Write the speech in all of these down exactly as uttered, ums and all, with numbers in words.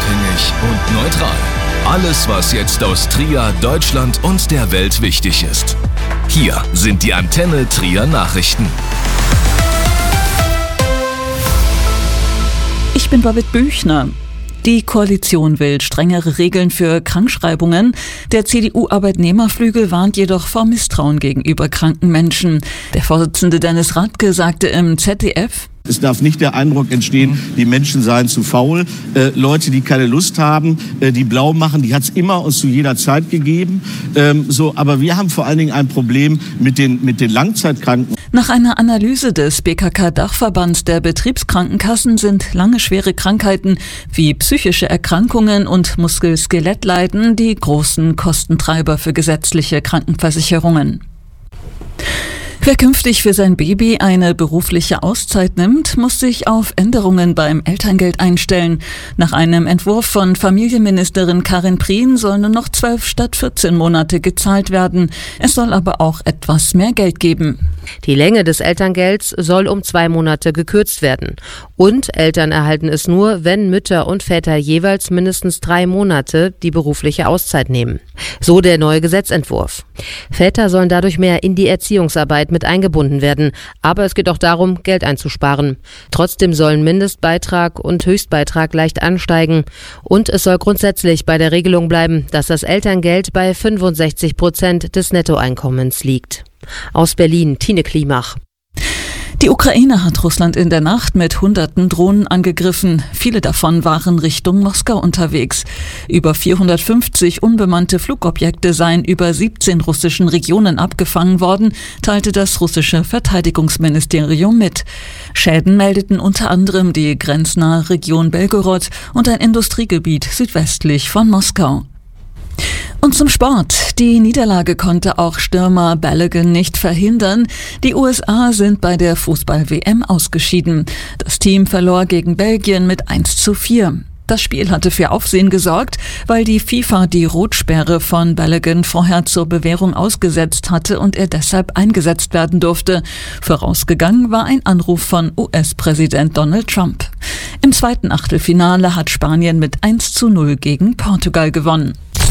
unabhängig und neutral. Alles, was jetzt aus Trier, Deutschland und der Welt wichtig ist. Hier sind die Antenne Trier Nachrichten. Ich bin Babette Büchner. Die Koalition will strengere Regeln für Krankschreibungen. Der C D U-Arbeitnehmerflügel warnt jedoch vor Misstrauen gegenüber kranken Menschen. Der Vorsitzende Dennis Radke sagte im Z D F: Es darf nicht der Eindruck entstehen, die Menschen seien zu faul. Äh, Leute, die keine Lust haben, äh, die blau machen, die hat es immer und zu jeder Zeit gegeben. Ähm, so, aber wir haben vor allen Dingen ein Problem mit den, mit den Langzeitkranken. Nach einer Analyse des B K K-Dachverbands der Betriebskrankenkassen sind lange schwere Krankheiten wie psychische Erkrankungen und Muskel-Skelettleiden die großen Kostentreiber für gesetzliche Krankenversicherungen. Wer künftig für sein Baby eine berufliche Auszeit nimmt, muss sich auf Änderungen beim Elterngeld einstellen. Nach einem Entwurf von Familienministerin Karin Prien sollen nur noch zwölf statt vierzehn Monate gezahlt werden. Es soll aber auch etwas mehr Geld geben. Die Länge des Elterngelds soll um zwei Monate gekürzt werden. Und Eltern erhalten es nur, wenn Mütter und Väter jeweils mindestens drei Monate die berufliche Auszeit nehmen. So der neue Gesetzentwurf. Väter sollen dadurch mehr in die Erziehungsarbeit mit eingebunden werden. Aber es geht auch darum, Geld einzusparen. Trotzdem sollen Mindestbeitrag und Höchstbeitrag leicht ansteigen. Und es soll grundsätzlich bei der Regelung bleiben, dass das Elterngeld bei fünfundsechzig Prozent des Nettoeinkommens liegt. Aus Berlin, Tine Klimach. Die Ukraine hat Russland in der Nacht mit hunderten Drohnen angegriffen. Viele davon waren Richtung Moskau unterwegs. Über vierhundertfünfzig unbemannte Flugobjekte seien über siebzehn russischen Regionen abgefangen worden, teilte das russische Verteidigungsministerium mit. Schäden meldeten unter anderem die grenznahe Region Belgorod und ein Industriegebiet südwestlich von Moskau. Und zum Sport. Die Niederlage konnte auch Stürmer Balogun nicht verhindern. Die U S A sind bei der Fußball-W M ausgeschieden. Das Team verlor gegen Belgien mit eins zu vier. Das Spiel hatte für Aufsehen gesorgt, weil die FIFA die Rotsperre von Balogun vorher zur Bewährung ausgesetzt hatte und er deshalb eingesetzt werden durfte. Vorausgegangen war ein Anruf von U S-Präsident Donald Trump. Im zweiten Achtelfinale hat Spanien mit eins zu null gegen Portugal gewonnen.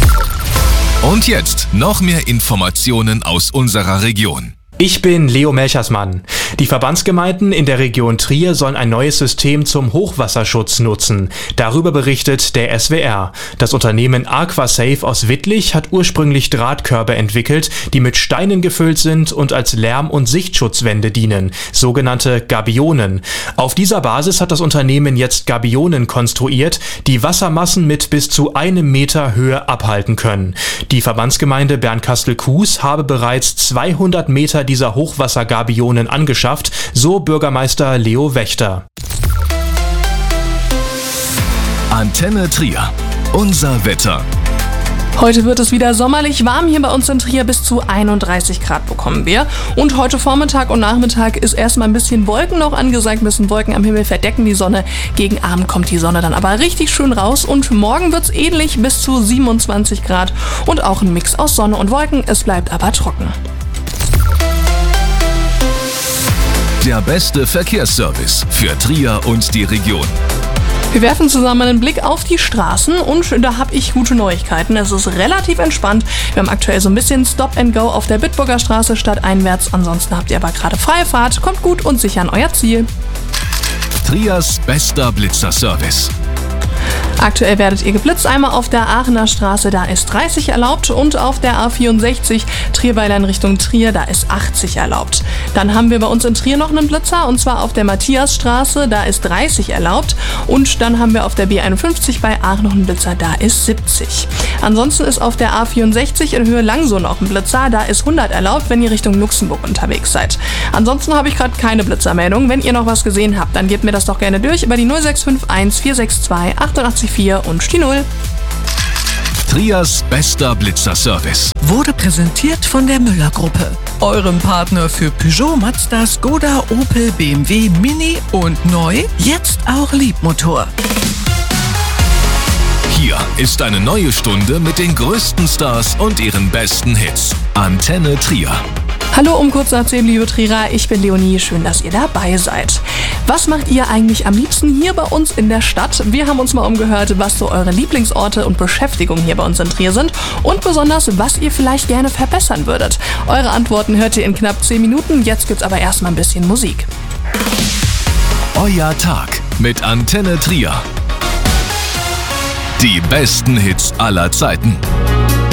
Und jetzt noch mehr Informationen aus unserer Region. Ich bin Leo Melchersmann. Die Verbandsgemeinden in der Region Trier sollen ein neues System zum Hochwasserschutz nutzen. Darüber berichtet der S W R. Das Unternehmen Aquasafe aus Wittlich hat ursprünglich Drahtkörbe entwickelt, die mit Steinen gefüllt sind und als Lärm- und Sichtschutzwände dienen, sogenannte Gabionen. Auf dieser Basis hat das Unternehmen jetzt Gabionen konstruiert, die Wassermassen mit bis zu einem Meter Höhe abhalten können. Die Verbandsgemeinde Bernkastel-Kues habe bereits zweihundert Meter dieser Hochwassergabionen angeschafft, so Bürgermeister Leo Wächter. Antenne Trier. Unser Wetter. Heute wird es wieder sommerlich warm hier bei uns in Trier, bis zu einunddreißig Grad bekommen wir. Und heute Vormittag und Nachmittag ist erstmal ein bisschen Wolken noch angesagt, ein bisschen Wolken am Himmel verdecken die Sonne. Gegen Abend kommt die Sonne dann aber richtig schön raus und morgen wird es ähnlich, bis zu siebenundzwanzig Grad und auch ein Mix aus Sonne und Wolken, es bleibt aber trocken. Der beste Verkehrsservice für Trier und die Region. Wir werfen zusammen einen Blick auf die Straßen und da habe ich gute Neuigkeiten. Es ist relativ entspannt. Wir haben aktuell so ein bisschen Stop and Go auf der Bitburger Straße stadteinwärts. Ansonsten habt ihr aber gerade freie Fahrt. Kommt gut und sicher an euer Ziel. Triers bester Blitzerservice. Aktuell werdet ihr geblitzt, einmal auf der Aachener Straße, da ist dreißig erlaubt und auf der A vierundsechzig Trierweiler in Richtung Trier, da ist achtzig erlaubt. Dann haben wir bei uns in Trier noch einen Blitzer und zwar auf der Matthiasstraße, da ist dreißig erlaubt und dann haben wir auf der B einundfünfzig bei Aachen noch einen Blitzer, da ist siebzig. Ansonsten ist auf der A vierundsechzig in Höhe Langsow noch ein Blitzer, da ist hundert erlaubt, wenn ihr Richtung Luxemburg unterwegs seid. Ansonsten habe ich gerade keine Blitzermeldung. Wenn ihr noch was gesehen habt, dann gebt mir das doch gerne durch über die null sechs fünf eins vier sechs zwei acht acht vier und die null. Triers bester Blitzerservice wurde präsentiert von der Müller-Gruppe, eurem Partner für Peugeot, Mazda, Skoda, Opel, B M W, Mini und neu, jetzt auch Liebmotor. Hier ist eine neue Stunde mit den größten Stars und ihren besten Hits. Antenne Trier. Hallo um kurz nach zehn, liebe Trierer, ich bin Leonie, schön, dass ihr dabei seid. Was macht ihr eigentlich am liebsten hier bei uns in der Stadt? Wir haben uns mal umgehört, was so eure Lieblingsorte und Beschäftigungen hier bei uns in Trier sind und besonders, was ihr vielleicht gerne verbessern würdet. Eure Antworten hört ihr in knapp zehn Minuten, jetzt gibt's aber erstmal ein bisschen Musik. Euer Tag mit Antenne Trier. Die besten Hits aller Zeiten.